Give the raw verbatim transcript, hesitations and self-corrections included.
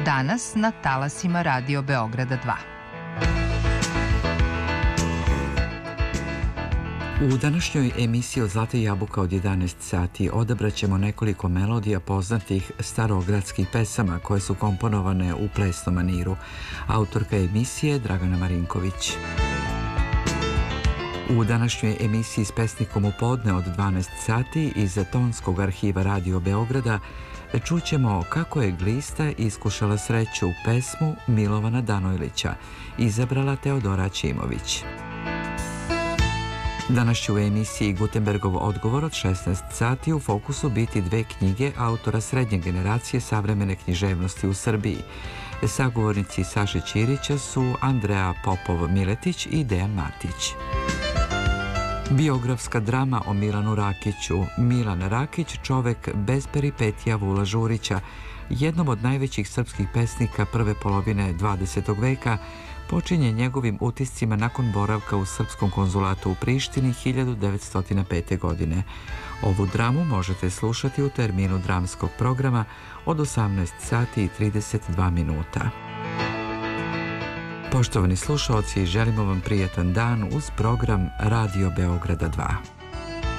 danas na talasima Radio Beograda dva. U današnjoj emisiji od Zlata jabuka od jedanaest sati odabraćemo nekoliko melodija poznatih starogradskih pesama koje su komponovane u plesnom maniru. Autorka emisije Dragana Marinković. U današnjoj emisiji s pesnikom u podne od dvanaest sati iz tonskog arhiva Radio Beograda čućemo kako je Glista iskušala sreću pesmu Milovana Danojlića, izabrala Teodora Ćimović. Danas će u emisiji Gutenbergov odgovor od šesnaest sati u fokusu biti dve knjige autora srednje generacije savremene književnosti u Srbiji. Sagovornici Saše Ćirića su Andreja Popov-Miletić i Dejan Matić. Biografska drama o Milanu Rakiću. Milan Rakić, čovek bez peripetija Vula Žurića, jednom od najvećih srpskih pesnika prve polovine dvadesetog veka, počinje njegovim utiscima nakon boravka u srpskom konzulatu u Prištini hiljadu devetsto pete. godine. Ovu dramu možete slušati u terminu dramskog programa od osamnaest sati i trideset dva minuta. Poštovani slušaoci, želimo vam prijatan dan uz program Radio Beograda dva.